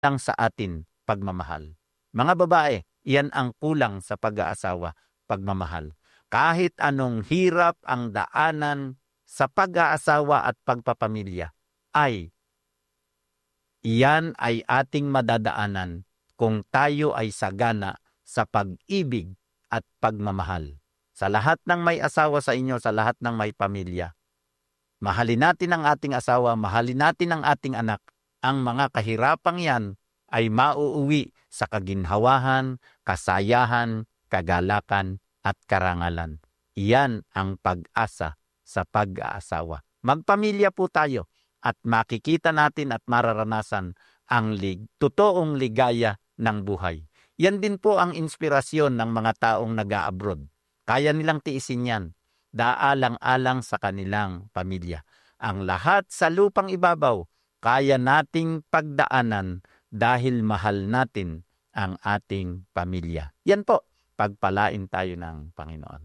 lang sa atin pagmamahal. Mga babae, iyan ang kulang sa pag-aasawa, pagmamahal. Kahit anong hirap ang daanan sa pag-aasawa at pagpapamilya, iyan ay ating madadaanan kung tayo ay sagana sa pag-ibig at pagmamahal. Sa lahat ng may asawa sa inyo, sa lahat ng may pamilya, mahalin natin ang ating asawa, mahalin natin ang ating anak. Ang mga kahirapang yan ay mauuwi sa kaginhawahan, kasayahan, kagalakan at karangalan. Iyan ang pag-asa sa pag-aasawa. Magpamilya po tayo at makikita natin at mararanasan ang totoong ligaya ng buhay. Yan din po ang inspirasyon ng mga taong nag-a-abroad. Kaya nilang tiisin yan, daalang-alang sa kanilang pamilya. Ang lahat sa lupang ibabaw, kaya nating pagdaanan dahil mahal natin ang ating pamilya. Yan po, pagpalain tayo ng Panginoon.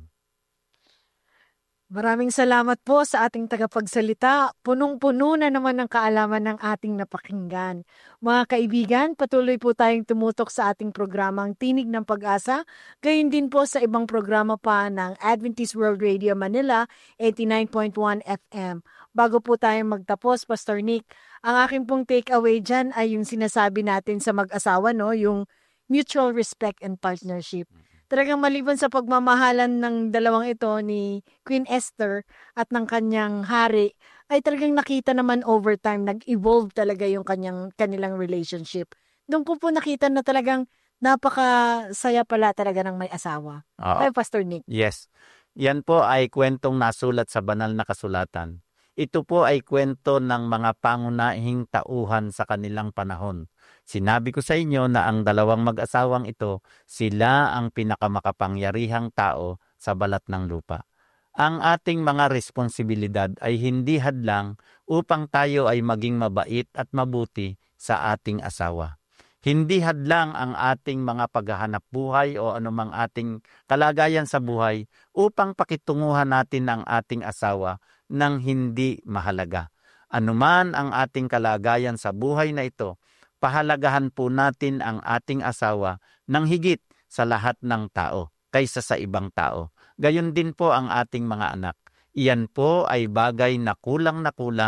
Maraming salamat po sa ating tagapagsalita. Punong-puno na naman ng kaalaman ng ating napakinggan. Mga kaibigan, patuloy po tayong tumutok sa ating programang Tinig ng Pag-asa. Gayon din po sa ibang programa pa ng Adventist World Radio Manila, 89.1 FM. Bago po tayong magtapos, Pastor Nick, ang aking pong takeaway dyan ay yung sinasabi natin sa mag-asawa, no? Yung mutual respect and partnership. Talagang maliban sa pagmamahalan ng dalawang ito ni Queen Esther at ng kanyang hari, ay talagang nakita naman over time, nag-evolve talaga yung kanilang relationship. Doon ko po nakita na talagang napakasaya pala talaga ng may asawa. Ay, Pastor Nick. Yes. Yan po ay kwentong nasulat sa banal na kasulatan. Ito po ay kwento ng mga pangunahing tauhan sa kanilang panahon. Sinabi ko sa inyo na ang dalawang mag-asawang ito, sila ang pinakamakapangyarihang tao sa balat ng lupa. Ang ating mga responsibilidad ay hindi hadlang upang tayo ay maging mabait at mabuti sa ating asawa. Hindi hadlang ang ating mga paghahanap buhay o anumang ating kalagayan sa buhay upang pakitunguhan natin ang ating asawa ng hindi mahalaga. Anuman ang ating kalagayan sa buhay na ito, pahalagahan po natin ang ating asawa ng higit sa lahat ng tao kaysa sa ibang tao. Gayon din po ang ating mga anak. Iyan po ay bagay na kulang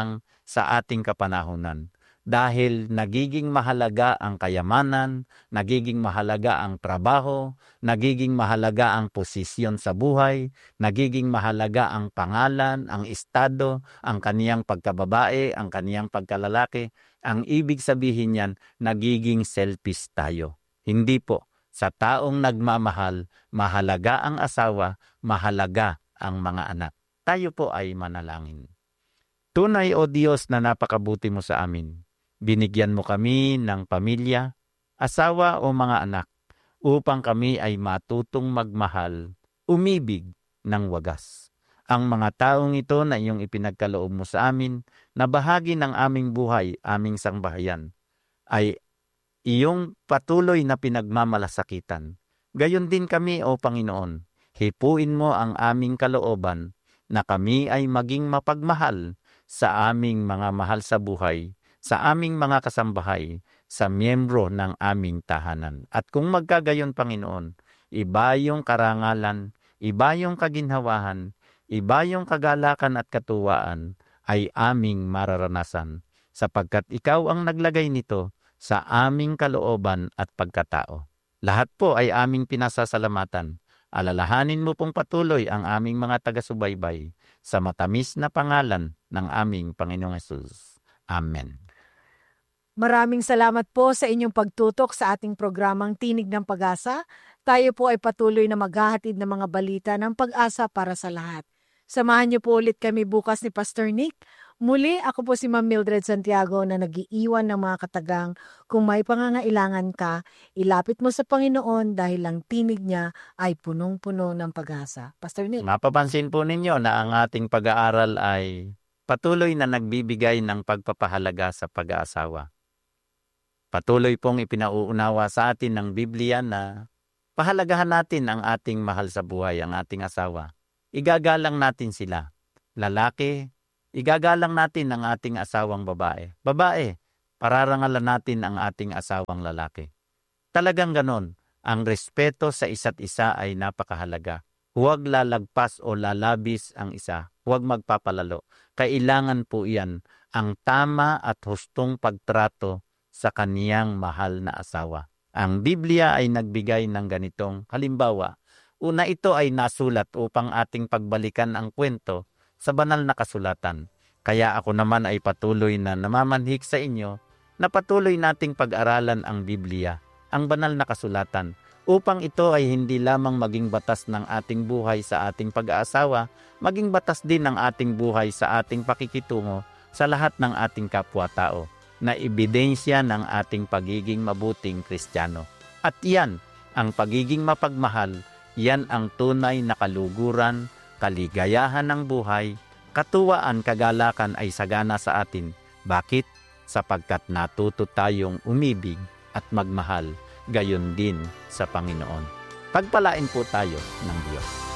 sa ating kapanahunan. Dahil nagiging mahalaga ang kayamanan, nagiging mahalaga ang trabaho, nagiging mahalaga ang posisyon sa buhay, nagiging mahalaga ang pangalan, ang estado, ang kaniyang pagkababae, ang kaniyang pagkalalaki. Ang ibig sabihin niyan, nagiging selfish tayo. Hindi po. Sa taong nagmamahal, mahalaga ang asawa, mahalaga ang mga anak. Tayo po ay manalangin. Tunay o Diyos na napakabuti mo sa amin. Binigyan mo kami ng pamilya, asawa o mga anak upang kami ay matutong magmahal, umibig ng wagas. Ang mga taong ito na iyong ipinagkaloob mo sa amin na bahagi ng aming buhay, aming sangbahayan, ay iyong patuloy na pinagmamalasakitan. Gayon din kami, O Panginoon, hipuin mo ang aming kalooban na kami ay maging mapagmahal sa aming mga mahal sa buhay, sa aming mga kasambahay, sa miyembro ng aming tahanan. At kung magkagayon, Panginoon, iba yung karangalan, iba yung kaginhawahan, iba yung kagalakan at katuwaan ay aming mararanasan, sapagkat ikaw ang naglagay nito sa aming kalooban at pagkatao. Lahat po ay aming pinasasalamatan. Alalahanin mo pong patuloy ang aming mga taga-subaybay sa matamis na pangalan ng aming Panginoong Hesus. Amen. Maraming salamat po sa inyong pagtutok sa ating programang Tinig ng Pag-asa. Tayo po ay patuloy na maghahatid ng mga balita ng pag-asa para sa lahat. Samahan niyo po ulit kami bukas ni Pastor Nick. Muli, ako po si Ma'am Mildred Santiago na nag-iiwan ng mga katagang. Kung may pangangailangan ka, ilapit mo sa Panginoon dahil ang tinig niya ay punong-puno ng pag-asa. Pastor Nick. Mapapansin po ninyo na ang ating pag-aaral ay patuloy na nagbibigay ng pagpapahalaga sa pag-aasawa. Patuloy pong ipinauunawa sa atin ng Biblia na pahalagahan natin ang ating mahal sa buhay, ang ating asawa. Igagalang natin sila. Lalaki, igagalang natin ang ating asawang babae. Babae, pararangalan natin ang ating asawang lalaki. Talagang ganon, ang respeto sa isa't isa ay napakahalaga. Huwag lalagpas o lalabis ang isa, huwag magpapalalo. Kailangan po iyan ang tama at hustong pagtrato sa kaniyang mahal na asawa. Ang Biblia ay nagbigay ng ganitong halimbawa. Una, ito ay nasulat upang ating pagbalikan ang kwento sa banal na kasulatan. Kaya ako naman ay patuloy na namamanhik sa inyo na patuloy nating pag-aralan ang Biblia, ang banal na kasulatan, upang ito ay hindi lamang maging batas ng ating buhay sa ating pag-aasawa, maging batas din ng ating buhay sa ating pakikitungo sa lahat ng ating kapwa-tao, na ebidensya ng ating pagiging mabuting Kristiyano. At yan, ang pagiging mapagmahal, yan ang tunay na kaluguran, kaligayahan ng buhay, katuwaan, kagalakan ay sagana sa atin. Bakit? Sapagkat natuto tayong umibig at magmahal, gayon din sa Panginoon. Pagpalain po tayo ng Diyos.